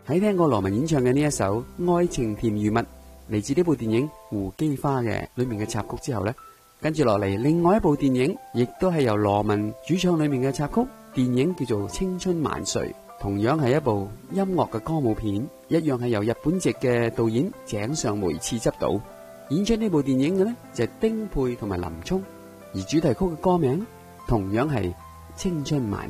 喺聽過羅文演唱嘅呢一首《愛情甜如蜜》，嚟自呢部電影《胡姬花》嘅裏面嘅插曲之後呢，跟住落嚟另外一部電影，亦都係由羅文主唱裏面嘅插曲，電影叫做《青春萬歲》，同樣係一部音樂嘅歌舞片，一樣係由日本籍嘅導演井上梅次執導。演出呢部電影嘅呢，就係丁佩同埋林沖，而主題曲嘅歌名同樣係《青春萬歲》。